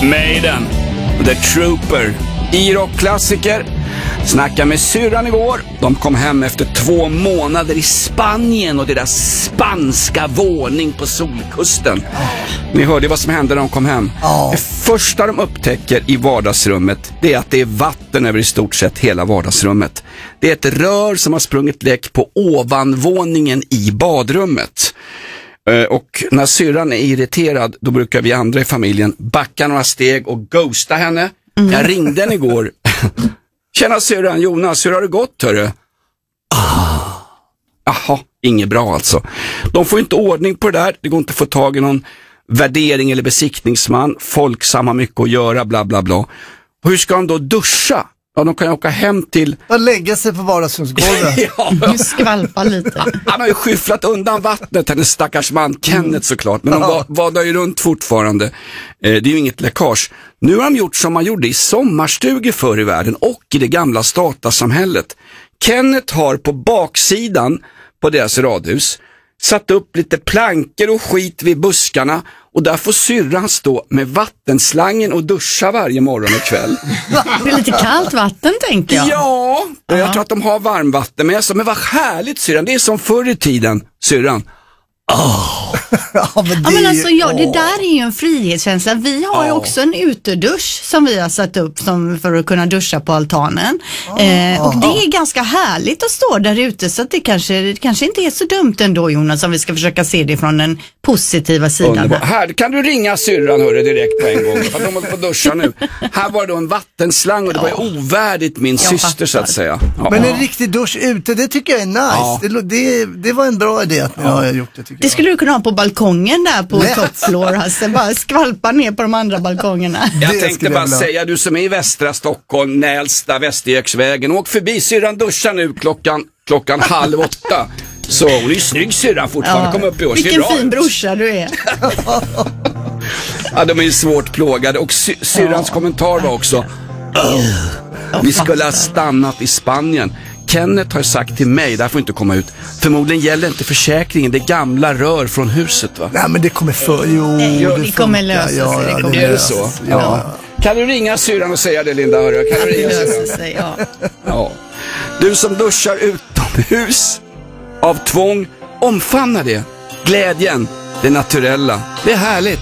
Maiden, The Trooper, rockklassiker. Snackade med syrran igår. De kom hem efter 2 månader i Spanien och deras spanska våning på solkusten. Ni hörde vad som hände när de kom hem. Det första de upptäcker i vardagsrummet, det är att det är vatten över i stort sett hela vardagsrummet. Det är ett rör som har sprungit läck på ovanvåningen i badrummet. Och när syrran är irriterad, då brukar vi andra i familjen backa några steg och ghosta henne. Jag ringde henne igår. Tjena syrran, Jonas, hur har det gått, hörru? Jaha, inget bra alltså. De får inte ordning på det där. Det går inte att få tag i någon värdering eller besiktningsman. Folksam har mycket att göra, bla bla bla. Och hur ska de då duscha? Ja, de kan ju åka hem till... Och lägga sig på vardagsrumsgolvet. Ja, skvalpa lite. Han har ju skyfflat undan vattnet, hennes stackars man Kenneth såklart. Men de vadar ju runt fortfarande. Det är ju inget läckage. Nu har de gjort som man gjorde i sommarstugor förr i världen och i det gamla statasamhället. Kenneth har på baksidan på deras radhus satt upp lite plankor och skit vid buskarna. Och där får syrran stå med vattenslangen och duscha varje morgon och kväll. Det är lite kallt vatten, tänker jag. Ja, jag tror att de har varmvatten. Men jag sa, men vad härligt syrran. Det är som förr i tiden, syrran. Men alltså, det där är ju en frihetskänsla. Vi har ju också en utedusch som vi har satt upp för att kunna duscha på altanen. Och det är ganska härligt att stå där ute, så att det kanske inte är så dumt ändå, Jonas, om vi ska försöka se det från den positiva sidan. Här kan du ringa syrran, hörru, direkt på en gång. För de håller på att duscha nu. Här var det då en vattenslang och det var ju ovärdigt min syster, så att säga. Men en riktig dusch ute, det tycker jag är nice. Det var en bra idé att ni har gjort det, tycker jag. Det skulle du kunna ha på balkongen där på top floor, alltså. Bara skvalpa ner på de andra balkongerna. Jag tänkte bara säga, du som är i västra Stockholm, Nälsta, Västergöksvägen, åk förbi, syrran duschar nu klockan 7:30. Så hon är ju snygg, syrran, fortfarande. Kom upp i år. Vilken fin brorsa du är. Ja, de är ju svårt plågade. Och syrrans kommentar var också: vi skulle ha stannat i Spanien. Kenneth har sagt till mig, där får inte komma ut. Förmodligen gäller inte försäkringen, det gamla rör från huset, va? Nej, men det kommer det kommer lösa sig. Är det så? Ja. Kan du ringa syrran och säga det, Linda? Hörru? Kan du ringa syrran? Ja. Du som duschar utomhus av tvång, omfamna det. Glädjen, det naturella. Det är härligt.